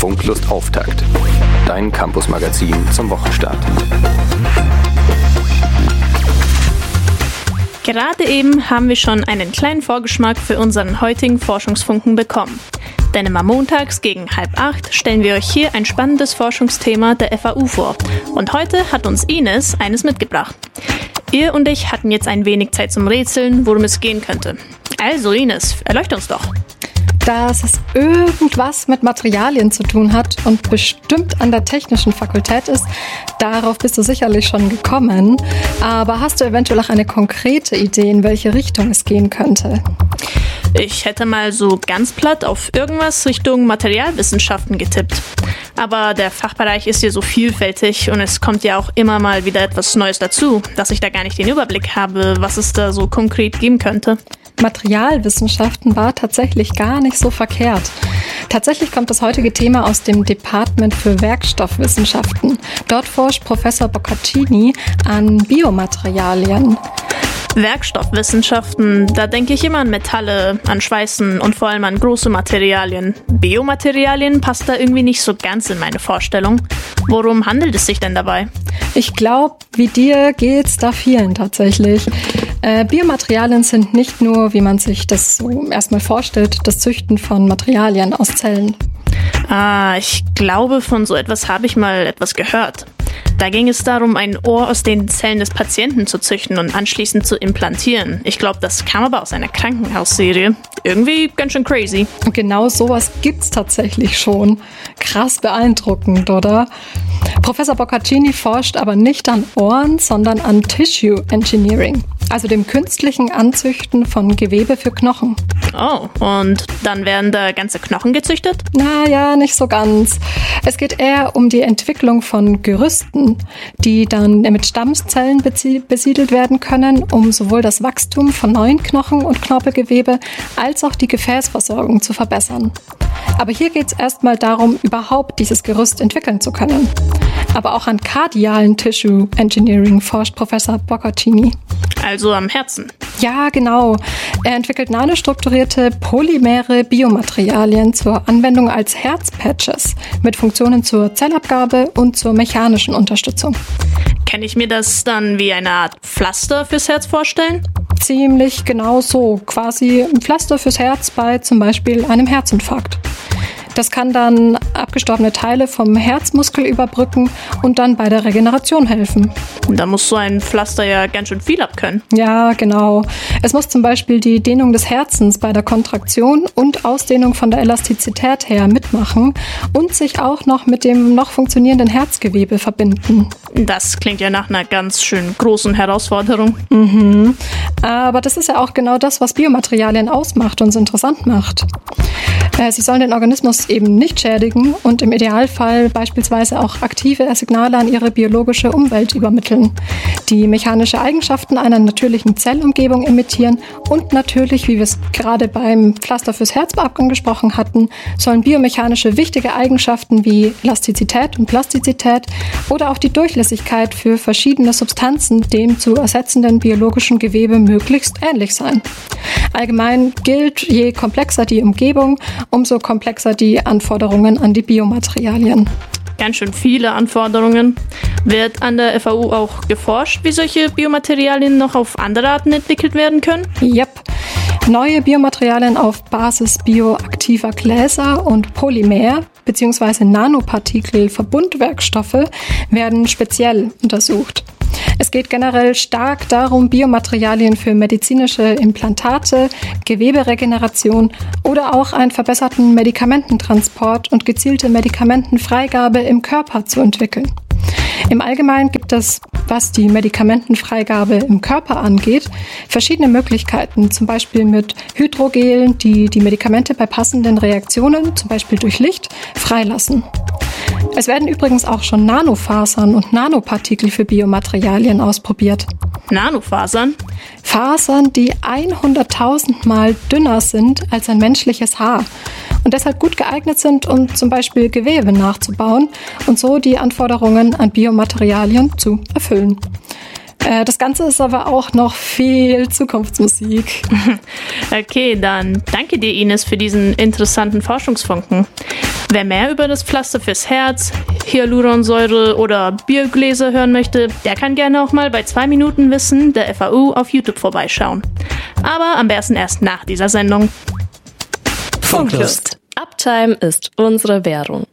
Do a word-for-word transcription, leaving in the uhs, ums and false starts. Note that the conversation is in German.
Funklust Auftakt. Dein Campus-Magazin zum Wochenstart. Gerade eben haben wir schon einen kleinen Vorgeschmack für unseren heutigen Forschungsfunken bekommen. Denn immer montags gegen halb acht stellen wir euch hier ein spannendes Forschungsthema der F A U vor. Und heute hat uns Ines eines mitgebracht. Ihr und ich hatten jetzt ein wenig Zeit zum Rätseln, worum es gehen könnte. Also Ines, erleuchte uns doch. Dass es irgendwas mit Materialien zu tun hat und bestimmt an der technischen Fakultät ist, darauf bist du sicherlich schon gekommen. Aber hast du eventuell auch eine konkrete Idee, in welche Richtung es gehen könnte? Ich hätte mal so ganz platt auf irgendwas Richtung Materialwissenschaften getippt. Aber der Fachbereich ist hier so vielfältig und es kommt ja auch immer mal wieder etwas Neues dazu, dass ich da gar nicht den Überblick habe, was es da so konkret geben könnte. Materialwissenschaften war tatsächlich gar nicht so verkehrt. Tatsächlich kommt das heutige Thema aus dem Department für Werkstoffwissenschaften. Dort forscht Professor Boccaccini an Biomaterialien. Werkstoffwissenschaften, da denke ich immer an Metalle, an Schweißen und vor allem an große Materialien. Biomaterialien passt da irgendwie nicht so ganz in meine Vorstellung. Worum handelt es sich denn dabei? Ich glaube, wie dir geht's da vielen tatsächlich. Äh, Biomaterialien sind nicht nur, wie man sich das so erstmal vorstellt, das Züchten von Materialien aus Zellen. Ah, ich glaube, von so etwas habe ich mal etwas gehört. Da ging es darum, ein Ohr aus den Zellen des Patienten zu züchten und anschließend zu implantieren. Ich glaube, das kam aber aus einer Krankenhausserie. Irgendwie ganz schön crazy. Und genau sowas gibt's tatsächlich schon. Krass beeindruckend, oder? Professor Boccaccini forscht aber nicht an Ohren, sondern an Tissue Engineering, also dem künstlichen Anzüchten von Gewebe für Knochen. Oh, und dann werden da ganze Knochen gezüchtet? Naja, nicht so ganz. Es geht eher um die Entwicklung von Gerüsten, die dann mit Stammzellen besiedelt werden können, um sowohl das Wachstum von neuen Knochen und Knorpelgewebe als auch die Gefäßversorgung zu verbessern. Aber hier geht es erstmal darum, überhaupt dieses Gerüst entwickeln zu können. Aber auch an kardialen Tissue Engineering forscht Professor Boccaccini. Also am Herzen? Ja, genau. Er entwickelt nanostrukturierte polymere Biomaterialien zur Anwendung als Herzpatches mit Funktionen zur Zellabgabe und zur mechanischen Unterstützung. Kann ich mir das dann wie eine Art Pflaster fürs Herz vorstellen? Ziemlich genau so. Quasi ein Pflaster fürs Herz bei zum Beispiel einem Herzinfarkt. Das kann dann abgestorbene Teile vom Herzmuskel überbrücken und dann bei der Regeneration helfen. Da muss so ein Pflaster ja ganz schön viel abkönnen. Ja, genau. Es muss zum Beispiel die Dehnung des Herzens bei der Kontraktion und Ausdehnung von der Elastizität her mitmachen und sich auch noch mit dem noch funktionierenden Herzgewebe verbinden. Das klingt ja nach einer ganz schön großen Herausforderung. Mhm. Aber das ist ja auch genau das, was Biomaterialien ausmacht und so interessant macht. Sie sollen den Organismus eben nicht schädigen und im Idealfall beispielsweise auch aktive Signale an ihre biologische Umwelt übermitteln, die mechanische Eigenschaften einer natürlichen Zellumgebung imitieren und natürlich, wie wir es gerade beim Pflaster fürs Herz angesprochen hatten, sollen biomechanische wichtige Eigenschaften wie Elastizität und Plastizität oder auch die Durchlässigkeit für verschiedene Substanzen dem zu ersetzenden biologischen Gewebe möglichst ähnlich sein. Allgemein gilt, je komplexer die Umgebung, umso komplexer die Anforderungen an die Biomaterialien. Ganz schön viele Anforderungen. Wird an der F A U auch geforscht, wie solche Biomaterialien noch auf andere Arten entwickelt werden können? Yep. Neue Biomaterialien auf Basis bioaktiver Gläser und Polymer- bzw. Nanopartikel-Verbundwerkstoffe werden speziell untersucht. Es geht generell stark darum, Biomaterialien für medizinische Implantate, Geweberegeneration oder auch einen verbesserten Medikamententransport und gezielte Medikamentenfreigabe im Körper zu entwickeln. Im Allgemeinen gibt es, was die Medikamentenfreigabe im Körper angeht, verschiedene Möglichkeiten, zum Beispiel mit Hydrogelen, die die Medikamente bei passenden Reaktionen, zum Beispiel durch Licht, freilassen. Es werden übrigens auch schon Nanofasern und Nanopartikel für Biomaterialien ausprobiert. Nanofasern? Fasern, die hunderttausend Mal dünner sind als ein menschliches Haar und deshalb gut geeignet sind, um zum Beispiel Gewebe nachzubauen und so die Anforderungen an Biomaterialien zu erfüllen. Äh, das Ganze ist aber auch noch viel Zukunftsmusik. Okay, dann danke dir, Ines, für diesen interessanten Forschungsfunken. Wer mehr über das Pflaster fürs Herz, Hyaluronsäure oder Biergläser hören möchte, der kann gerne auch mal bei zwei Minuten Wissen der F A U auf YouTube vorbeischauen. Aber am besten erst nach dieser Sendung. Funklust. Uptime ist unsere Währung.